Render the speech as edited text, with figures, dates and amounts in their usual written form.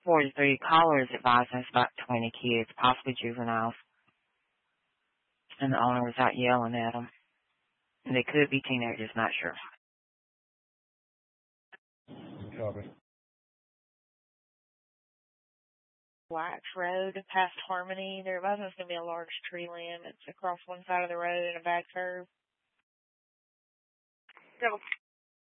43 callers advising us about 20 kids, possibly juveniles. And the owner was out yelling at them. And they could be teenagers, not sure. Copy. Wax Road past Harmony. There was going to be a large tree limb. It's across one side of the road in a bad curve. So